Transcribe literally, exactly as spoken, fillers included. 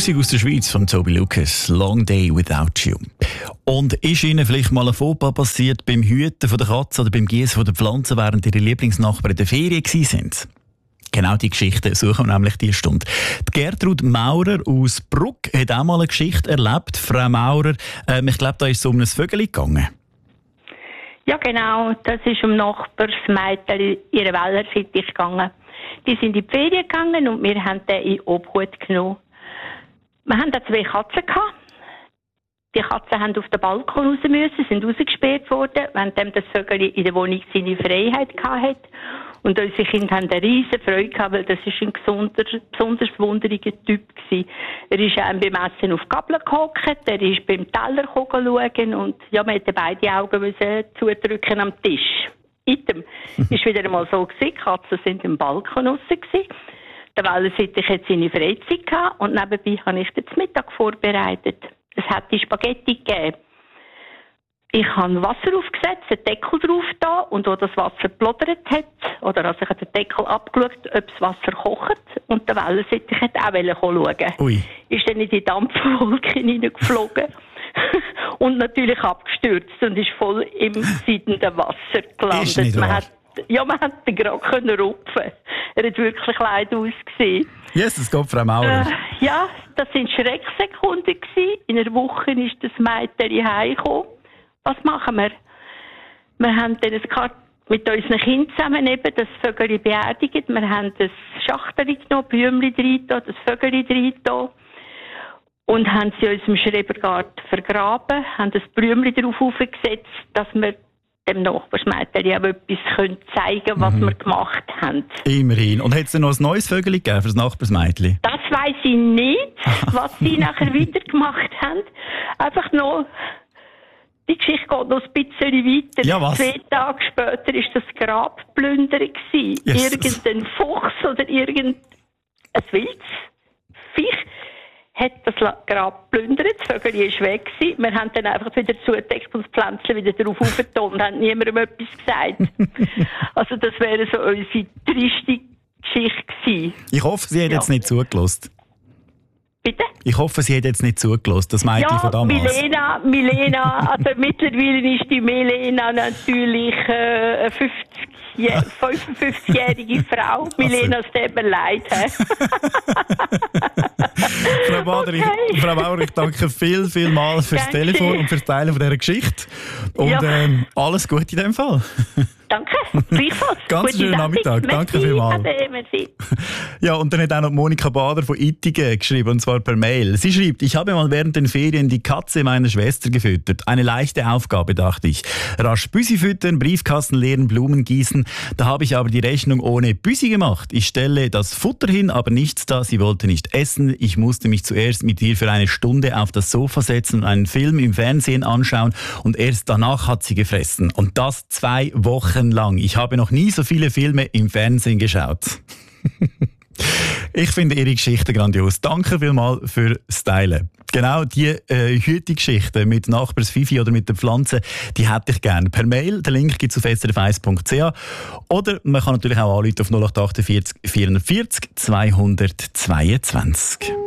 Musik aus der Schweiz von Toby Lucas, «Long Day Without You». Und ist Ihnen vielleicht mal ein Fauxpas passiert beim Hüten von der Katze oder beim Gießen der Pflanzen, während Ihre Lieblingsnachbarn in der Ferien waren? Genau die Geschichte suchen wir nämlich diese Stunde. Die Gertrud Maurer aus Bruck hat auch mal eine Geschichte erlebt. Frau Maurer, ähm, ich glaube, da ist es um ein Vögel gegangen. Ja, genau. Das ist um Nachbarsmädchen ihre Wellensittich gegangen. Die sind in die Ferien gegangen und wir haben den in Obhut genommen. Wir hatten da zwei Katzen gehabt. Die Katzen haben auf den Balkon raus müssen, sind rausgesperrt worden, während das Vögel in der Wohnung seine Freiheit hatte. Und unsere Kinder haben eine riesen Freude gehabt, weil das ist ein besonders, besonders wunderiger Typ gewesen. Er ist einem beim Essen auf die Gabel gehockt, er ist beim Teller schauen und ja, wir hätten beide Augen müssen zudrücken am Tisch. Item. Ist wieder einmal so gewesen, die Katzen sind im Balkon raus gewesen. Der Wellensittich hat seine Freizeit gehabt und nebenbei habe ich den Mittag vorbereitet. Es hat die Spaghetti gegeben. Ich habe Wasser aufgesetzt, einen Deckel drauf da und wo das Wasser geplodert hat, oder also ich habe den Deckel abgeschaut, ob das Wasser kocht und der Wellensittich hat auch schauen. Ui. Ist dann in die Dampfwolke hineingeflogen und natürlich abgestürzt und ist voll im siedenden Wasser gelandet. Ist nicht man wahr? hat, ja, man hat den gerade können rupfen. Er hat wirklich leid ausgesehen. Jesus Gott, Frau Maurer. Äh, ja, das waren Schrecksekunden gewesen. In einer Woche ist das Mädchen heimgekommen. Was machen wir? Wir haben dann mit unseren Kindern zusammen eben das Vögel beerdigt. Wir haben das Schachtel genommen, Blümchen rein, das Vögel rein und haben sie in unserem Schrebergarten vergraben, haben das Blümchen darauf aufgesetzt, dass wir dem Nachbarsmädchen auch etwas können zeigen können, was mhm. wir gemacht haben. Immerhin. Und hat es denn noch ein neues Vögel gegeben für das Nachbarsmädchen? Das weiss ich nicht, was sie nachher wieder gemacht haben. Einfach noch... Die Geschichte geht noch ein bisschen weiter. Ja, was? Zwei Tage später war das Grabplündern. Yes. Irgendein Fuchs oder irgendein wildes Viech hat das Grab geplündert. Das Vögel war weg. Wir haben dann einfach wieder zugedeckt und das Pflänzchen wieder drauf aufgetan und haben niemandem etwas gesagt. Also das wäre so unsere triste Geschichte gewesen. Ich hoffe, Sie hat ja. jetzt nicht zugelassen. Bitte? Ich hoffe, sie hat jetzt nicht zugelassen, das Mädchen ja, von damals. Milena, Milena, also mittlerweile ist die Milena natürlich äh, eine fünfundfünfzigjährige Frau. Milena, es tut mir leid. Frau Bader, okay. ich, Frau Bauer, ich danke viel, viel mal fürs Danke. Telefon und fürs Teilen von dieser Geschichte. Und ja. ähm, alles Gute in dem Fall. Danke, gleichfalls. Ganz schönen Nachmittag. Danke vielmals. Ja, und dann hat auch noch Monika Bader von Ittigen geschrieben, und zwar per Mail. Sie schreibt, ich habe mal während den Ferien die Katze meiner Schwester gefüttert. Eine leichte Aufgabe, dachte ich. Rasch Büsi füttern, Briefkasten leeren, Blumen gießen. Da habe ich aber die Rechnung ohne Büsi gemacht. Ich stelle das Futter hin, aber nichts da. Sie wollte nicht essen. Ich musste mich zuerst mit ihr für eine Stunde auf das Sofa setzen und einen Film im Fernsehen anschauen. Und erst danach hat sie gefressen. Und das zwei Wochen lang. Ich habe noch nie so viele Filme im Fernsehen geschaut. Ich finde Ihre Geschichte grandios. Danke vielmals für das Teilen. Genau, die äh, Hütungsgeschichten mit Nachbarsfifi oder mit den Pflanzen, die hätte ich gerne per Mail. Den Link gibt es auf s r f eins punkt c h. Oder man kann natürlich auch anrufen auf null acht acht vier vierundvierzig zweihundertzweiundzwanzig.